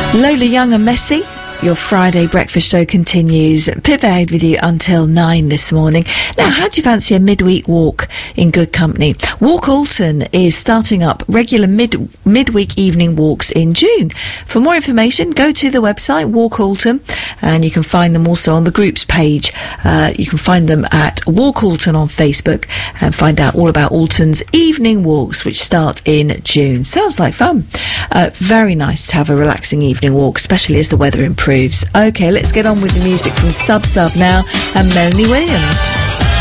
Lola Young and Messi. Your Friday breakfast show continues. Pip Aid with you until 9 this morning. Now, how do you fancy a midweek walk in good company? Walk Alton is starting up regular midweek evening walks in June. For more information, go to the website Walk Alton, and you can find them also on the groups page. You can find them at Walk Alton on Facebook and find out all about Alton's evening walks, which start in June. Sounds like fun. Very nice to have a relaxing evening walk, especially as the weather improves. Okay, let's get on with the music from Sub now and Melanie Williams.